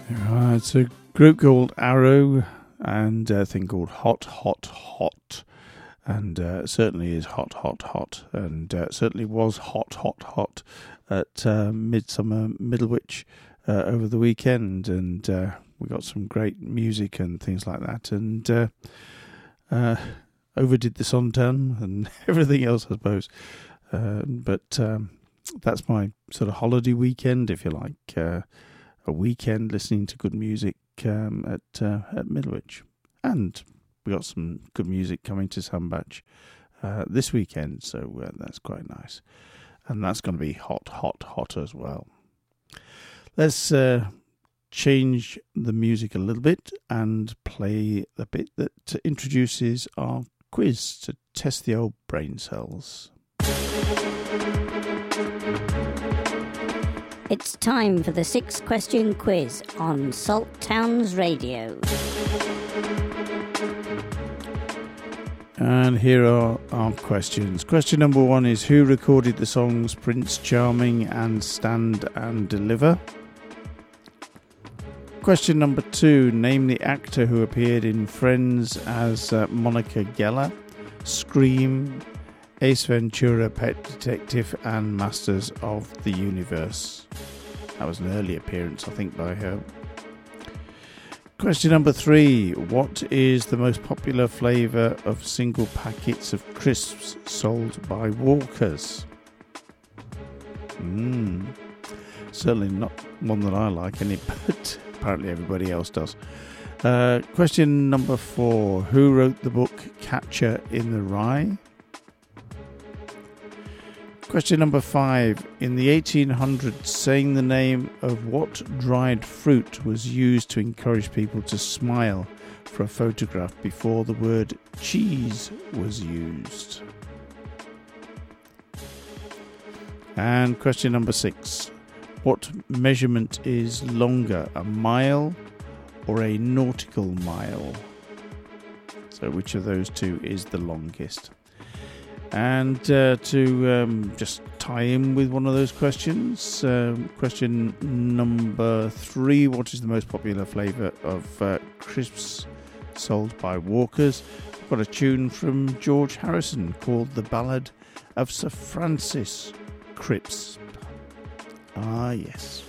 It's a group called Arrow and a thing called Hot, Hot, Hot. And certainly is hot, hot, hot. And certainly was hot, hot, hot at Midsummer Middlewich over the weekend. And we got some great music and things like that. And overdid the Sondheim and everything else, I suppose. But that's my sort of holiday weekend, if you like. A weekend listening to good music at Middlewich. And we got some good music coming to Sandbach this weekend, so that's quite nice. And that's going to be hot, hot, hot as well. Let's change the music a little bit and play the bit that introduces our quiz to test the old brain cells. It's time for the 6-question quiz on Salt Towns Radio. And here are our questions. Question number 1 is, who recorded the songs Prince Charming and Stand and Deliver? Question number 2, name the actor who appeared in Friends as Monica Geller, Scream, Ace Ventura, Pet Detective and Masters of the Universe. That was an early appearance, I think, by her. Question number 3. What is the most popular flavour of single packets of crisps sold by Walkers? Certainly not one that I like any, but apparently everybody else does. Question number 4. Who wrote the book Catcher in the Rye? Question number 5. In the 1800s, saying the name of what dried fruit was used to encourage people to smile for a photograph before the word cheese was used? And question number 6. What measurement is longer, a mile or a nautical mile? So which of those two is the longest? And to just tie in with one of those questions, question number 3, what is the most popular flavour of crisps sold by Walkers? I've got a tune from George Harrison called The Ballad of Sir Francis Crisp. Ah, yes.